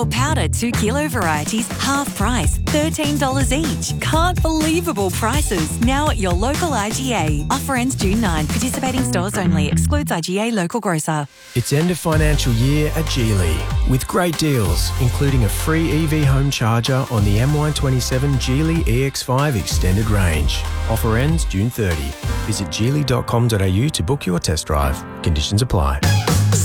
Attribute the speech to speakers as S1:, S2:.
S1: or powder 2 kilo varieties, half price, $13 each. Can't believable prices. Now at your local IGA. Offer ends June 9. Participating stores only. Excludes IGA local grocer.
S2: It's end of financial year at Geely with great deals, including a free EV home charger on the MY27 Geely EX5 extended range. Offer ends June 30. Visit geely.com.au to book your test drive. Conditions apply.